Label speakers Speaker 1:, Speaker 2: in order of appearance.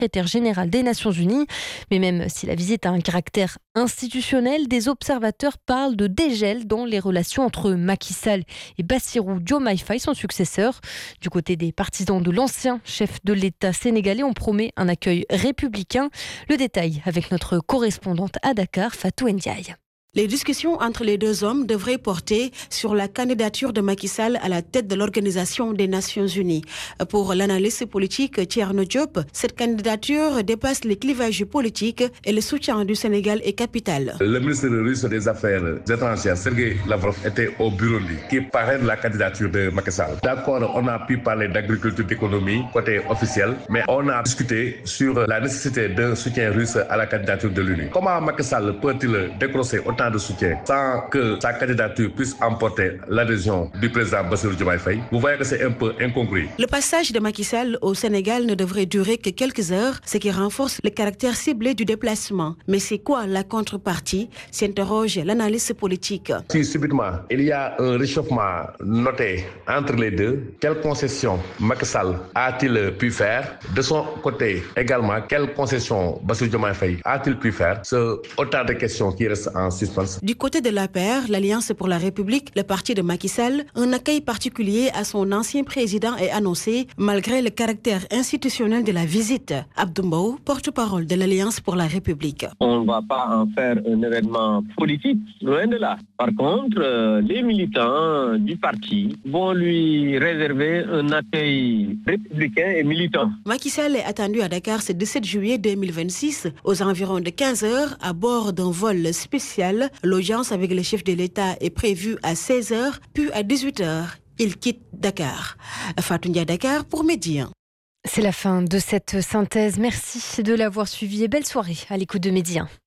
Speaker 1: secrétaire général des Nations Unies. Mais même si la visite a un caractère institutionnel, des observateurs parlent de dégel dans les relations entre Macky Sall et Bassirou Diomaye Faye, son successeur. Du côté des partisans de l'ancien chef de l'État sénégalais, on promet un accueil républicain. Le détail avec notre correspondante à Dakar, Fatou Ndiaye.
Speaker 2: Les discussions entre les deux hommes devraient porter sur la candidature de Macky Sall à la tête de l'Organisation des Nations Unies. Pour l'analyste politique Thierno Diop, cette candidature dépasse les clivages politiques et le soutien du Sénégal est capital.
Speaker 3: Le ministre russe des Affaires étrangères, Sergei Lavrov, était au Burundi, qui parraine la candidature de Macky Sall. D'accord, on a pu parler d'agriculture, d'économie, côté officiel, mais on a discuté sur la nécessité d'un soutien russe à la candidature de l'ONU. Comment Macky Sall peut-il décrocher autant de soutien sans que sa candidature puisse emporter l'adhésion du président Bassirou Diomaye Faye? Vous voyez que c'est un peu incongru.
Speaker 2: Le passage de Macky Sall au Sénégal ne devrait durer que quelques heures, ce qui renforce le caractère ciblé du déplacement. Mais c'est quoi la contrepartie? S'interroge l'analyste politique.
Speaker 3: Si subitement il y a un réchauffement noté entre les deux, quelles concessions Macky Sall a-t-il pu faire? De son côté également, quelles concessions Bassirou Diomaye Faye a-t-il pu faire? C'est autant de questions qui restent en suspens.
Speaker 2: Du côté de l'APR, l'Alliance pour la République, le parti de Macky Sall, un accueil particulier à son ancien président est annoncé malgré le caractère institutionnel de la visite. Abdou Mbow, porte-parole de l'Alliance pour la République.
Speaker 4: On ne va pas en faire un événement politique, loin de là. Par contre, les militants du parti vont lui réserver un accueil républicain et militant.
Speaker 2: Macky Sall est attendu à Dakar ce 17 juillet 2026 aux environs de 15h à bord d'un vol spécial. L'audience avec le chef de l'État est prévue à 16h, puis à 18h. Il quitte Dakar. Fatou Ndiaye, Dakar pour Média.
Speaker 1: C'est la fin de cette synthèse. Merci de l'avoir suivi et belle soirée à l'écoute de Média.